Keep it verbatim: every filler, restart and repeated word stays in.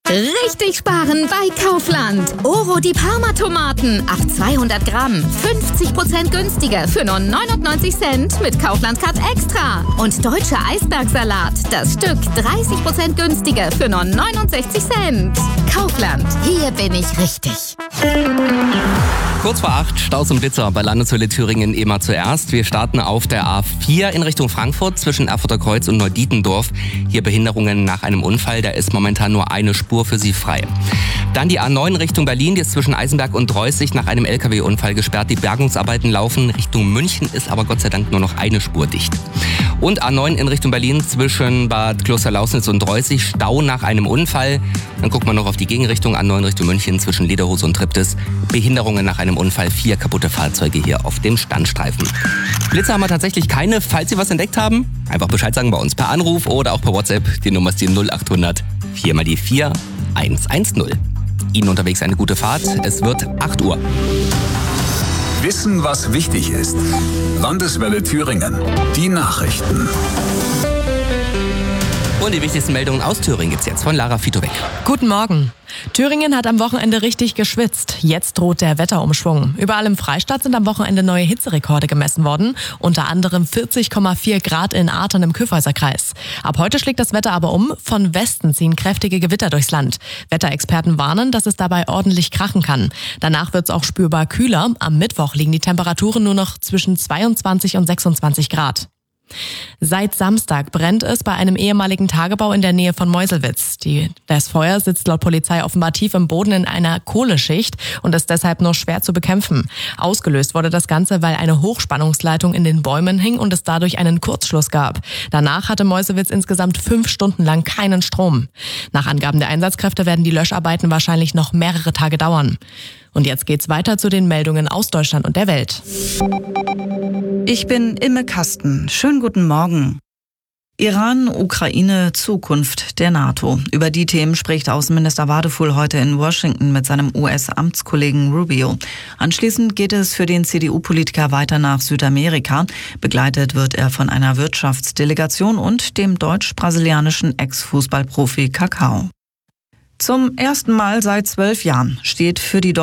Richtig sparen bei Kaufland. Oro die Parma-Tomaten auf zweihundert Gramm. fünfzig Prozent günstiger für nur neunundneunzig Cent mit Kaufland Card Extra. Und deutscher Eisbergsalat. Das Stück dreißig Prozent günstiger für nur neunundsechzig Cent. Kaufland. Hier bin ich richtig. Kurz vor acht, Staus und Blitzer bei Landeshöhle Thüringen immer zuerst. Wir starten auf der A vier in Richtung Frankfurt zwischen Erfurter Kreuz und Neudietendorf. Hier Behinderungen nach einem Unfall, da ist momentan nur eine Spur für Sie frei. Dann die A neun Richtung Berlin, die ist zwischen Eisenberg und Dreußig nach einem L K W-Unfall gesperrt. Die Bergungsarbeiten laufen. Richtung München ist aber Gott sei Dank nur noch eine Spur dicht. Und A neun in Richtung Berlin zwischen Bad Klosterlausnitz und Dreußig, Stau nach einem Unfall. Dann guckt man noch auf die Gegenrichtung, A neun Richtung München zwischen Lederhose und Triptis. Behinderungen nach einem Unfall, vier kaputte Fahrzeuge hier auf dem Standstreifen. Blitzer haben wir tatsächlich keine. Falls Sie was entdeckt haben, einfach Bescheid sagen bei uns per Anruf oder auch per WhatsApp. Die Nummer ist die null acht hundert vier mal die vier eins eins null. Ihnen unterwegs eine gute Fahrt. Es wird acht Uhr. Wissen, was wichtig ist. Landeswelle Thüringen. Die Nachrichten. Und die wichtigsten Meldungen aus Thüringen gibt's jetzt von Lara Fitowek. Guten Morgen. Thüringen hat am Wochenende richtig geschwitzt. Jetzt droht der Wetterumschwung. Überall im Freistaat sind am Wochenende neue Hitzerekorde gemessen worden. Unter anderem vierzig Komma vier Grad in Artern im Kyffhäuserkreis. Ab heute schlägt das Wetter aber um. Von Westen ziehen kräftige Gewitter durchs Land. Wetterexperten warnen, dass es dabei ordentlich krachen kann. Danach wird's auch spürbar kühler. Am Mittwoch liegen die Temperaturen nur noch zwischen zweiundzwanzig und sechsundzwanzig Grad. Seit Samstag brennt es bei einem ehemaligen Tagebau in der Nähe von Meuselwitz. Die, das Feuer sitzt laut Polizei offenbar tief im Boden in einer Kohleschicht und ist deshalb nur schwer zu bekämpfen. Ausgelöst wurde das Ganze, weil eine Hochspannungsleitung in den Bäumen hing und es dadurch einen Kurzschluss gab. Danach hatte Meuselwitz insgesamt fünf Stunden lang keinen Strom. Nach Angaben der Einsatzkräfte werden die Löscharbeiten wahrscheinlich noch mehrere Tage dauern. Und jetzt geht's weiter zu den Meldungen aus Deutschland und der Welt. Ich bin Imme Kasten. Schönen guten Morgen. Iran, Ukraine, Zukunft der NATO. Über die Themen spricht Außenminister Wadefuhl heute in Washington mit seinem U S-Amtskollegen Rubio. Anschließend geht es für den C D U-Politiker weiter nach Südamerika. Begleitet wird er von einer Wirtschaftsdelegation und dem deutsch-brasilianischen Ex-Fußballprofi Kakao. Zum ersten Mal seit zwölf Jahren steht für die